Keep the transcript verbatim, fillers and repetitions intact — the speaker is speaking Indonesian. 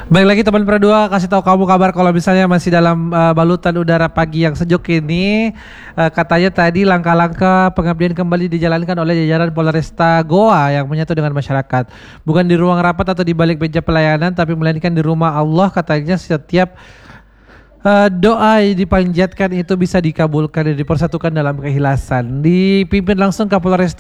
Baik lagi teman Perdua, kasih tahu kamu kabar kalau misalnya masih dalam uh, balutan udara pagi yang sejuk ini. Uh, katanya tadi langkah-langkah pengabdian kembali dijalankan oleh jajaran Polresta Goa yang menyatu dengan masyarakat. Bukan di ruang rapat atau di balik meja pelayanan, tapi melainkan di rumah Allah. Katanya setiap uh, doa yang dipanjatkan itu bisa dikabulkan dan dipersatukan dalam keikhlasan. Dipimpin langsung Kapolresta